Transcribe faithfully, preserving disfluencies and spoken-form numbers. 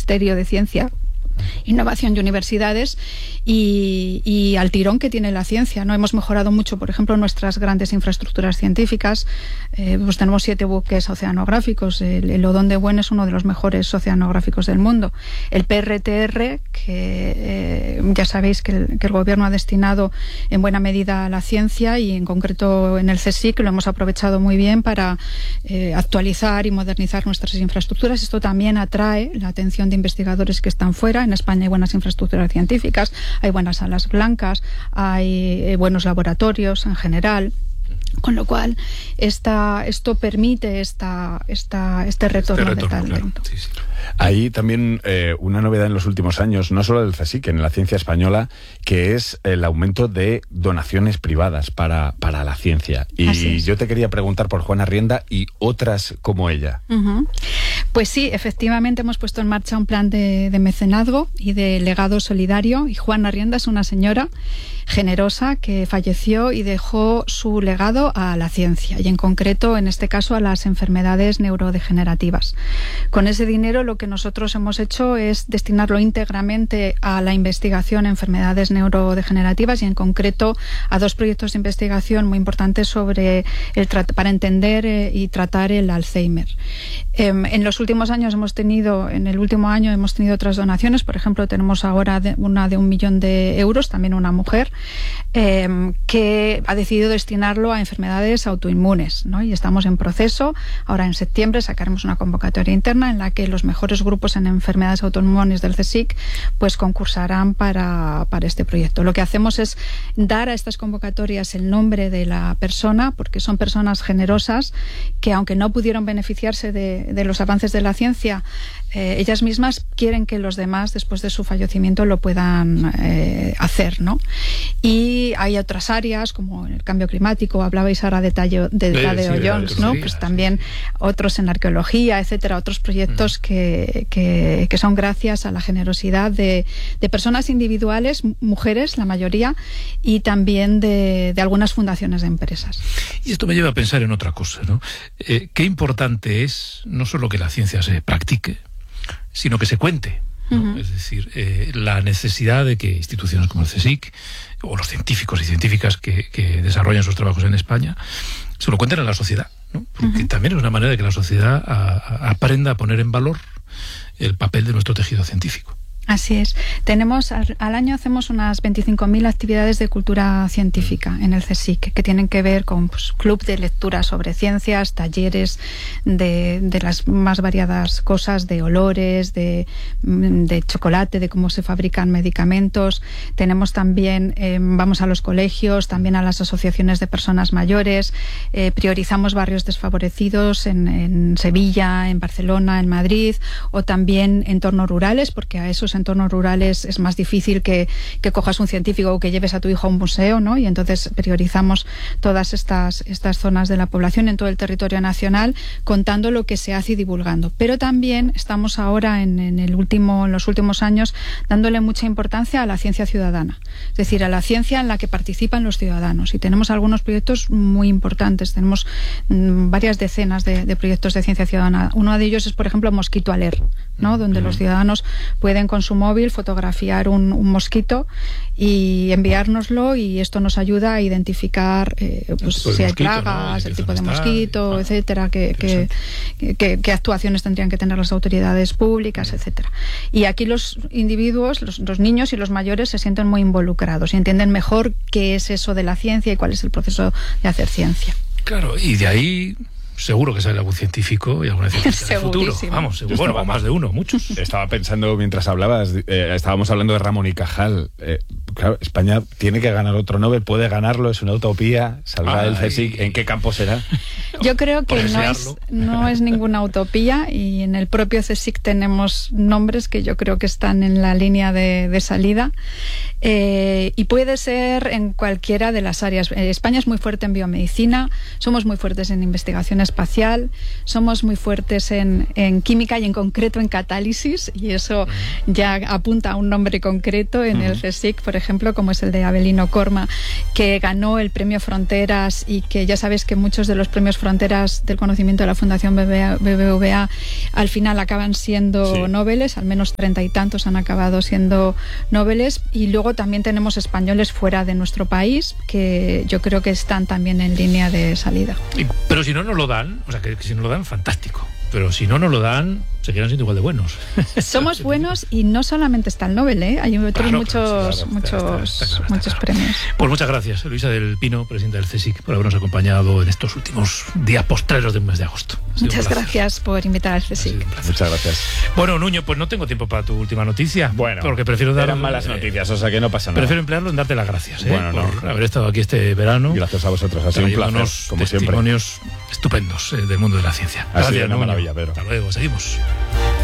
Ministerio de Ciencia, Innovación y Universidades, y, y al tirón que tiene la ciencia, ¿no? Hemos mejorado mucho, por ejemplo, nuestras grandes infraestructuras científicas. Eh, pues tenemos siete buques oceanográficos. El, el Odón de Buen es uno de los mejores oceanográficos del mundo. El P R T R, que eh, ya sabéis que el, que el Gobierno ha destinado en buena medida a la ciencia, y en concreto en el CSIC lo hemos aprovechado muy bien para eh, actualizar y modernizar nuestras infraestructuras. Esto también atrae la atención de investigadores que están fuera. En España hay buenas infraestructuras científicas, hay buenas salas blancas, hay eh, buenos laboratorios en general. Con lo cual, esta, esto permite esta, esta, este retorno, este retorno de talento. Claro. Sí, sí. Hay también eh, una novedad en los últimos años, no solo del CSIC, en la ciencia española, que es el aumento de donaciones privadas para, para la ciencia. Y yo te quería preguntar por Juana Rienda y otras como ella. Uh-huh. Pues sí, efectivamente hemos puesto en marcha un plan de, de mecenazgo y de legado solidario, y Juana Rienda es una señora generosa que falleció y dejó su legado a la ciencia, y en concreto, en este caso, a las enfermedades neurodegenerativas. Con ese dinero lo que nosotros hemos hecho es destinarlo íntegramente a la investigación en enfermedades neurodegenerativas, y en concreto a dos proyectos de investigación muy importantes sobre el para entender eh, y tratar el Alzheimer. Eh, en los últimos años hemos tenido, en el último año hemos tenido otras donaciones. Por ejemplo, tenemos ahora de, una de un millón de euros, también una mujer, eh, que ha decidido destinarlo a enfermedades autoinmunes, ¿no? Y estamos en proceso. Ahora en septiembre sacaremos una convocatoria interna en la que los mejores grupos en enfermedades autoinmunes del CSIC pues concursarán para, para este proyecto. Lo que hacemos es dar a estas convocatorias el nombre de la persona, porque son personas generosas que, aunque no pudieron beneficiarse de, de los avances de la ciencia, eh, ellas mismas quieren que los demás, después de su fallecimiento, lo puedan eh, hacer, ¿no? Y hay otras áreas, como el cambio climático, hablabais ahora de Tadeo, de sí, Tadeo sí, Jones, ¿no? Sí, pues sí. también otros en arqueología, etcétera, otros proyectos mm. que, que, que son gracias a la generosidad de, de personas individuales, mujeres, la mayoría, y también de, de algunas fundaciones de empresas. Y esto me lleva a pensar en otra cosa, ¿no? Eh, qué importante es no solo que la ciencia se practique, sino que se cuente, ¿no? Uh-huh. Es decir, eh, la necesidad de que instituciones como el CSIC o los científicos y científicas que, que desarrollan sus trabajos en España se lo cuenten a la sociedad, ¿no? Porque uh-huh. también es una manera de que la sociedad a, a aprenda a poner en valor el papel de nuestro tejido científico. Así es. Tenemos al, al año hacemos unas veinticinco mil actividades de cultura científica en el CSIC, que tienen que ver con pues, club de lectura sobre ciencias, talleres de, de las más variadas cosas, de olores, de, de chocolate, de cómo se fabrican medicamentos. Tenemos también, eh, vamos a los colegios, también a las asociaciones de personas mayores, eh, priorizamos barrios desfavorecidos en, en Sevilla, en Barcelona, en Madrid, o también entornos rurales, porque a esos entornos rurales es más difícil que, que cojas un científico o que lleves a tu hijo a un museo, ¿no? Y entonces priorizamos todas estas, estas zonas de la población en todo el territorio nacional, contando lo que se hace y divulgando. Pero también estamos ahora en, en, el último, en los últimos años dándole mucha importancia a la ciencia ciudadana, es decir, a la ciencia en la que participan los ciudadanos. Y tenemos algunos proyectos muy importantes. Tenemos mmm, varias decenas de, de proyectos de ciencia ciudadana. Uno de ellos es, por ejemplo, Mosquito Alert, ¿no? Donde los ciudadanos pueden con su móvil fotografiar un, un mosquito y enviárnoslo, y esto nos ayuda a identificar eh, pues, si hay plagas, ¿no? El tipo de mosquito, ah, etcétera, que, que, que, que actuaciones tendrían que tener las autoridades públicas, etcétera. Y aquí los individuos, los, los niños y los mayores se sienten muy involucrados y entienden mejor qué es eso de la ciencia y cuál es el proceso de hacer ciencia. Claro, y de ahí seguro que sale algún científico y alguna científica del futuro. Vamos, seguro, bueno, o más de uno, muchos. Estaba pensando mientras hablabas, eh, estábamos hablando de Ramón y Cajal. Eh, claro, España tiene que ganar otro Nobel, puede ganarlo, es una utopía, saldrá del CSIC. ¿En qué campo será? Yo creo que no es, no es ninguna utopía, y en el propio CSIC tenemos nombres que yo creo que están en la línea de, de salida, eh, y puede ser en cualquiera de las áreas. España es muy fuerte en biomedicina, somos muy fuertes en investigaciones espacial, somos muy fuertes en, en química y en concreto en catálisis, y eso ya apunta a un nombre concreto en uh-huh. el CSIC, por ejemplo, como es el de Avelino Corma, que ganó el premio Fronteras, y que ya sabes que muchos de los premios Fronteras del conocimiento de la Fundación B B V A al final acaban siendo sí. Nobeles, al menos treinta y tantos han acabado siendo Nobeles, y luego también tenemos españoles fuera de nuestro país que yo creo que están también en línea de salida. Pero si no nos lo dan, o sea, que, que si nos lo dan, fantástico. Pero si no nos lo dan, seguirán siendo igual de buenos. Somos buenos, y no solamente está el Nobel, ¿eh? Hay otros claro, muchos, claro, muchos, está, está, está claro, muchos claro. premios. Pues muchas gracias, Luisa del Pino, presidenta del CSIC, por habernos acompañado en estos últimos días postreros del mes de agosto. Muchas gracias por invitar al CSIC. Muchas gracias. Bueno, Nuño, pues no tengo tiempo para tu última noticia. Bueno, porque prefiero dar eran malas noticias, eh, o sea que no pasa nada. Prefiero emplearlo en darte las gracias, ¿eh? Bueno, por no. haber estado aquí este verano. Gracias a vosotros, ha sido un placer, como siempre. Testimonios estupendos eh, del mundo de la ciencia. Ha sido una maravilla, Pedro. Hasta luego, seguimos.